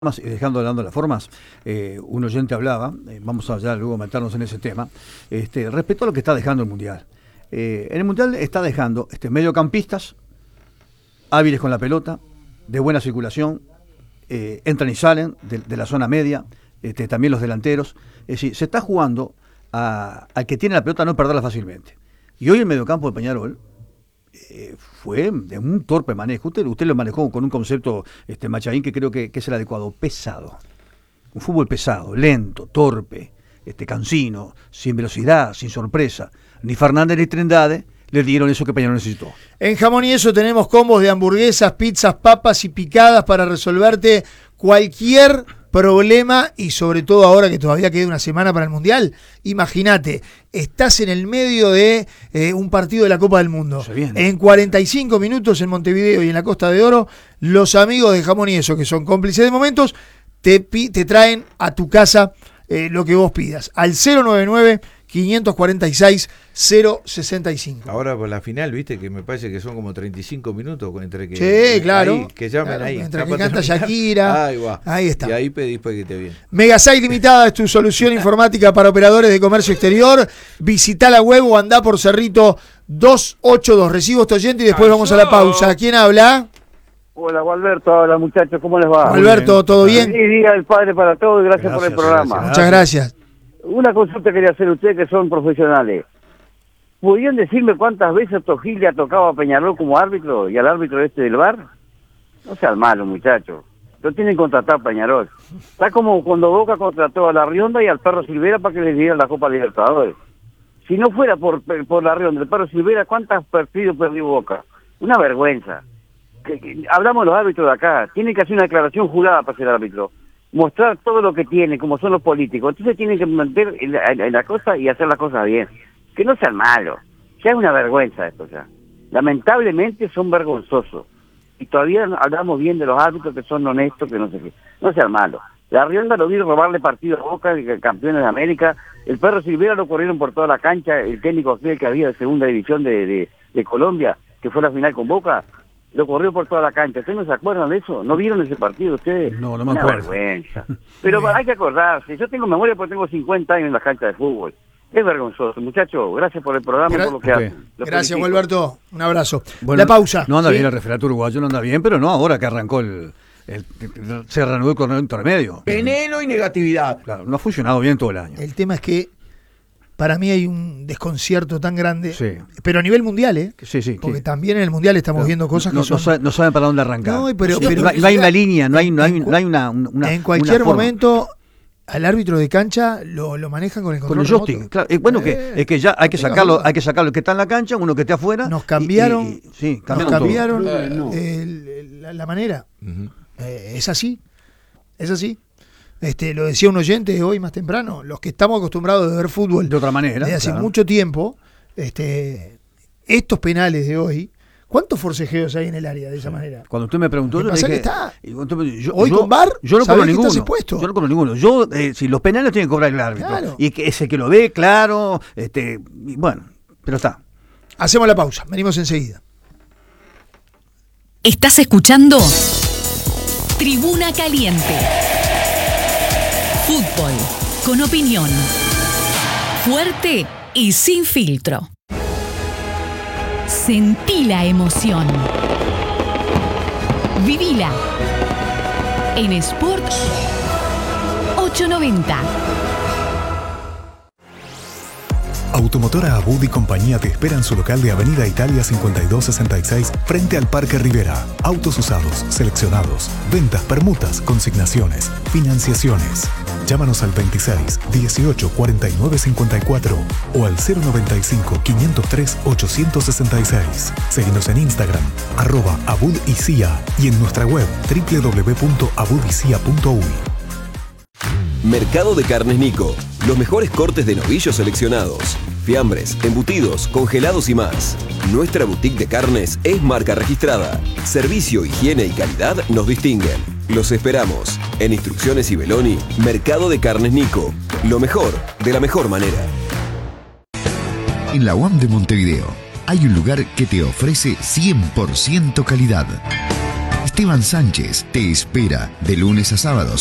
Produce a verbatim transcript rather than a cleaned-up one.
Y dejando hablando de las formas, eh, un oyente hablaba, eh, vamos a ya luego meternos en ese tema, este, respecto a lo que está dejando el Mundial. Eh, en el Mundial está dejando este, mediocampistas hábiles con la pelota, de buena circulación, eh, entran y salen de, de la zona media, este, también los delanteros. Es decir, se está jugando a, al que tiene la pelota a no perderla fácilmente. Y hoy el mediocampo de Peñarol Eh, fue de un torpe manejo. Usted, usted lo manejó con un concepto, este, Machaín, que creo que, que es el adecuado, pesado. Un fútbol pesado, lento, torpe, este, cansino, sin velocidad, sin sorpresa. Ni Fernández ni Trindade le dieron eso que Peñarol necesitó. En Jamón y Eso tenemos combos de hamburguesas, pizzas, papas y picadas para resolverte cualquier problema, y sobre todo ahora que todavía queda una semana para el Mundial. Imagínate, estás en el medio de eh, un partido de la Copa del Mundo. En cuarenta y cinco minutos en Montevideo y en la Costa de Oro, los amigos de Jamón y Eso, que son cómplices de momentos, te, te traen a tu casa eh, lo que vos pidas. Al cero noventa y nueve, quinientos cuarenta y seis, cero sesenta y cinco. Ahora por la final, viste, que me parece que son como treinta y cinco minutos entre que... Sí, claro. Ahí, que llamen claro, ahí. Entre que canta Shakira. Ahí va. Ahí está. Y ahí pedís para que te viene. Megasite Limitada es tu solución informática para operadores de comercio exterior. Visita la web o andá por Cerrito doscientos ochenta y dos. Recibo este oyente y después Ayó. vamos a la pausa. ¿Quién habla? Hola, Gualberto. Hola, muchachos. ¿Cómo les va? Alberto, ¿todo bien? Feliz Día del Padre para todos y gracias, Gracias, por el programa. gracias. Muchas gracias. Una consulta quería hacer a ustedes que son profesionales. ¿Podrían decirme cuántas veces Tojí le ha tocado a Peñarol como árbitro y al árbitro este del V A R? No sean malos, muchachos. Lo tienen contratado a Peñarol. Está como cuando Boca contrató a La Rionda y al Perro Silvera para que les dieran la Copa Libertadores. Si no fuera por, por La Rionda, el Perro Silvera, ¿cuántos partidos perdió Boca? Una vergüenza. Que, que, hablamos de los árbitros de acá. Tienen que hacer una declaración jurada para ser árbitro. Mostrar todo lo que tienen, como son los políticos. Entonces tienen que mantener en la, en la cosa y hacer las cosas bien. Que no sean malos. Ya es una vergüenza esto ya. Lamentablemente son vergonzosos. Y todavía hablamos bien de los árbitros que son honestos, que no sé qué. No sean malos. La Rionda lo vi robarle partido a Boca, campeones de América. El Perro Silvera lo corrieron por toda la cancha. El técnico aquel que había de segunda división de, de, de Colombia, que fue la final con Boca, lo corrió por toda la cancha. ¿Ustedes no se acuerdan de eso? ¿No vieron ese partido ustedes? No, no me Una acuerdo. vergüenza. Pero hay que acordarse. Yo tengo memoria porque tengo cincuenta años en la cancha de fútbol. Es vergonzoso, muchachos. Gracias por el programa y Gra- por lo que okay. hacen. Los Gracias, felicito. Alberto. Un abrazo. Bueno, la pausa. No anda ¿sí? bien el referato uruguayo, no anda bien, pero no ahora que arrancó el... el, el se reanudó el torneo intermedio. Veneno y negatividad. Claro, no ha funcionado bien todo el año. El tema es que para mí hay un desconcierto tan grande, Sí. pero a nivel mundial, ¿eh? Sí, sí. Porque que- también en el mundial estamos viendo cosas no, que son... no, saben, no saben para dónde arrancar. No, pero- Sí, pero- no, hay, no hay una línea, no hay, no hay, en cu- no hay una, una... en cualquier una forma. momento al árbitro de cancha lo, lo manejan con el Con control el joystick, remoto. claro. Eh, bueno, Eh, que, es que ya hay que tenga sacarlo, duda. hay que sacarlo el que está en la cancha, uno que esté afuera. Nos y- cambiaron, y- y- sí, Nos cambiaron, todo. cambiaron Eh, no. el- el- la, la manera. Uh-huh. Eh, es así, es así. Este, lo decía un oyente hoy más temprano, los que estamos acostumbrados a ver fútbol De otra manera. desde hace claro. mucho tiempo, este, estos penales de hoy, ¿cuántos forcejeos hay en el área de esa manera? Cuando usted me preguntó, Lo que yo pasa dije, es que está- y cuando usted me- yo, hoy yo- con V A R, yo no sabés cobro que ninguno. estás expuesto. Yo no cobro ninguno. Yo, eh, si los penales tienen que cobrar el árbitro. Claro. Y que ese que lo ve, claro, este, y bueno, pero está. Hacemos la pausa, venimos enseguida. Estás escuchando Tribuna Caliente. Fútbol con opinión. Fuerte y sin filtro. Sentí la emoción. Vivila. En Sport ochocientos noventa. Automotora Abud y compañía te espera en su local de Avenida Italia cincuenta y dos sesenta y seis frente al Parque Rivera. Autos usados, seleccionados, ventas, permutas, consignaciones, financiaciones. Llámanos al veintiséis, dieciocho, cuarenta y nueve, cincuenta y cuatro o al cero noventa y cinco, quinientos tres, ochocientos sesenta y seis. Seguinos en Instagram, arroba Abud y C I A y en nuestra web doble u doble u doble u punto abud y c i a punto u y. Mercado de Carnes Nico. Los mejores cortes de novillos seleccionados. Fiambres, embutidos, congelados y más. Nuestra boutique de carnes es marca registrada. Servicio, higiene y calidad nos distinguen. Los esperamos. En Instrucciones y Beloni, Mercado de Carnes Nico. Lo mejor, de la mejor manera. En la U A M de Montevideo hay un lugar que te ofrece cien por ciento calidad. Esteban Sánchez te espera de lunes a sábados